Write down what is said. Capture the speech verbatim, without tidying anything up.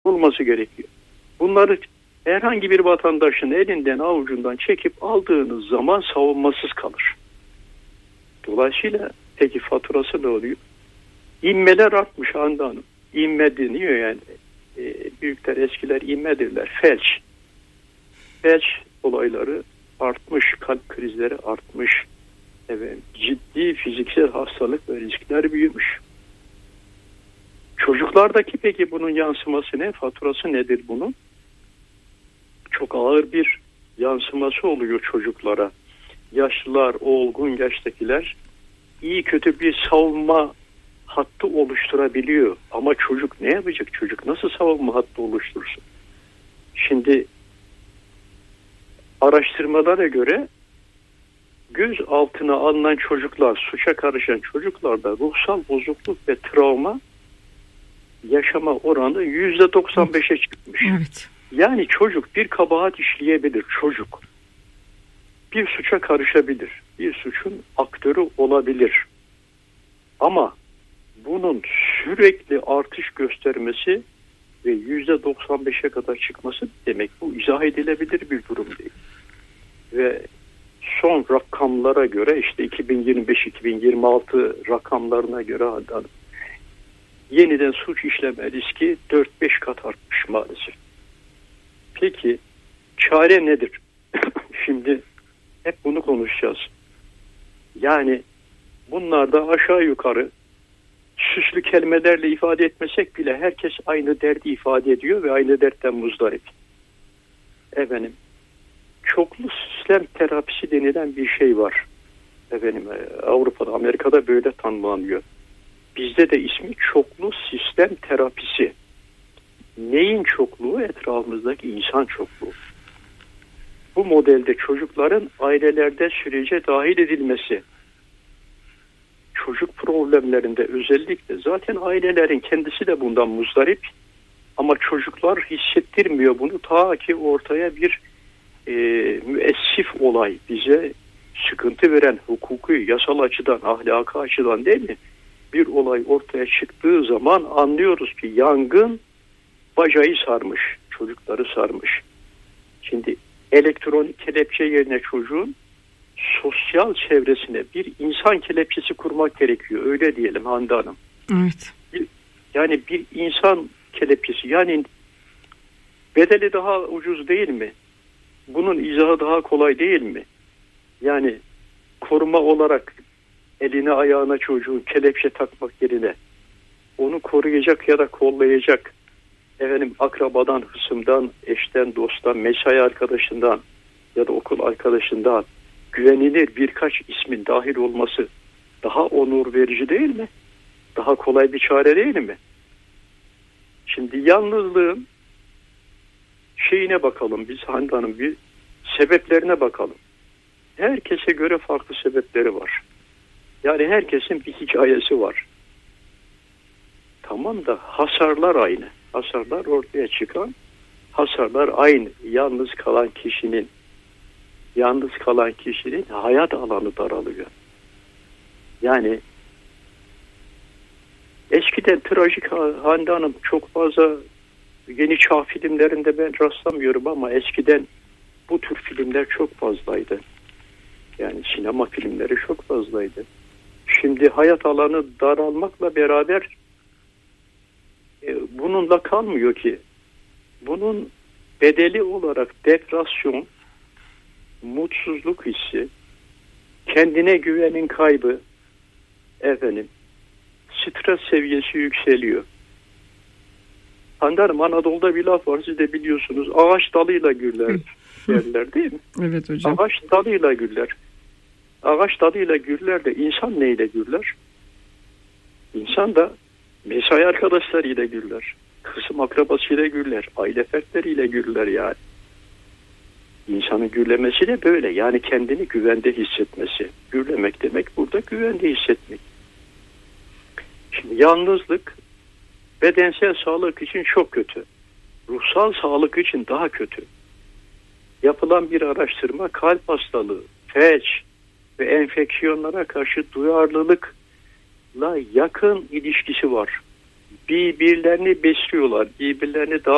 olması gerekiyor. Bunları herhangi bir vatandaşın elinden avucundan çekip aldığınız zaman savunmasız kalır. Dolayısıyla peki faturası ne oluyor? İnmeler artmış Hande Hanım. İnme deniyor yani. E, büyükler eskiler inmedirler. Felç. Felç olayları artmış. Kalp krizleri artmış. Evet, ciddi fiziksel hastalık ve riskler büyümüş. Çocuklardaki peki bunun yansıması ne? Faturası nedir bunun? Çok ağır bir yansıması oluyor çocuklara. Yaşlılar, olgun yaştakiler iyi kötü bir savunma hattı oluşturabiliyor. Ama çocuk ne yapacak? Çocuk nasıl savunma hattı oluştursun? Şimdi araştırmalara göre göz altına alınan çocuklar, suça karışan çocuklarda ruhsal bozukluk ve travma yaşama oranı yüzde doksan beşe çıkmış. Evet. Yani çocuk bir kabahat işleyebilir, çocuk. Bir suça karışabilir, bir suçun aktörü olabilir. Ama bunun sürekli artış göstermesi ve yüzde doksan beşe kadar çıkması demek bu izah edilebilir bir durum değil. Ve son rakamlara göre işte iki bin yirmi beş iki bin yirmi altı rakamlarına göre yeniden suç işleme riski dört beş kat artmış maalesef. Peki çare nedir? Şimdi hep bunu konuşacağız. Yani bunlarda aşağı yukarı süslü kelimelerle ifade etmesek bile herkes aynı derdi ifade ediyor ve aynı dertten muzdarip. Efendim, çoklu sistem terapisi denilen bir şey var. Efendim, Avrupa'da, Amerika'da böyle tanımlanıyor. Bizde de ismi çoklu sistem terapisi. Neyin çokluğu? Etrafımızdaki insan çokluğu. Bu modelde çocukların ailelerde sürece dahil edilmesi, çocuk problemlerinde özellikle zaten ailelerin kendisi de bundan muzdarip ama çocuklar hissettirmiyor bunu ta ki ortaya bir e, müessif olay bize sıkıntı veren hukuki, yasal açıdan, ahlaki açıdan değil mi? Bir olay ortaya çıktığı zaman anlıyoruz ki yangın bacayı sarmış, çocukları sarmış. Şimdi elektronik kelepçe yerine çocuğun sosyal çevresine bir insan kelepçesi kurmak gerekiyor. Öyle diyelim Hande Hanım. Evet. Bir, yani bir insan kelepçesi. Yani bedeli daha ucuz değil mi? Bunun izahı daha kolay değil mi? Yani koruma olarak eline ayağına çocuğun kelepçe takmak yerine onu koruyacak ya da kollayacak efendim akrabadan, hısımdan, eşten, dosttan, mesai arkadaşından ya da okul arkadaşından güvenilir birkaç ismin dahil olması daha onur verici değil mi? Daha kolay bir çare değil mi? Şimdi yalnızlığın şeyine bakalım biz Hande Hanım, bir sebeplerine bakalım. Herkese göre farklı sebepleri var. Yani herkesin bir hikayesi var. Tamam da hasarlar aynı. Hasarlar ortaya çıkan hasarlar aynı. Yalnız kalan kişinin yalnız kalan kişinin hayat alanı daralıyor. Yani eskiden trajik Hande Hanım çok fazla yeni çağ filmlerinde ben rastlamıyorum ama eskiden bu tür filmler çok fazlaydı. Yani sinema filmleri çok fazlaydı. Şimdi hayat alanı daralmakla beraber e, bununla kalmıyor ki. Bunun bedeli olarak depresyon, mutsuzluk hissi, kendine güvenin kaybı, efendim, stres seviyesi yükseliyor. Hande Hanım, Anadolu'da bir laf var, siz de biliyorsunuz. Ağaç dalıyla güller derler değil mi? Evet hocam. Ağaç dalıyla güller. Ağaç dalıyla güller de insan neyle güller? İnsan da mesai arkadaşlarıyla güller. Kısım akrabasıyla güller. Aile fertleriyle güller yani. İnsanın gürlemesi de böyle. Yani kendini güvende hissetmesi. Gürlemek demek burada güvende hissetmek. Şimdi yalnızlık bedensel sağlık için çok kötü. Ruhsal sağlık için daha kötü. Yapılan bir araştırma kalp hastalığı, felç ve enfeksiyonlara karşı duyarlılıkla yakın ilişkisi var. Birbirlerini besliyorlar. Birbirlerini daha